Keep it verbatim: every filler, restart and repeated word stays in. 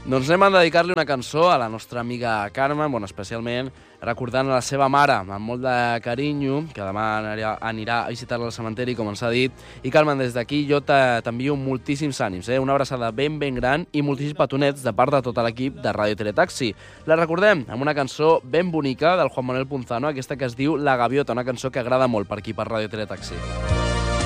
Doncs anem a dedicar-li una cançó a la nostra amiga Carmen, bueno, especialment recordant la seva mare amb molt de carinyo, que demà anirà, anirà a visitar-la al cementeri, com ens ha dit. I Carmen, des d'aquí jo t'envio moltíssims ànims, eh? Una abraçada ben, ben gran i moltíssims petonets de part de tot l'equip de Ràdio Teletaxi. La recordem amb una cançó ben bonica del Juan Manuel Punzano, aquesta que es diu La Gaviota, una cançó que agrada molt per aquí, per Ràdio Teletaxi.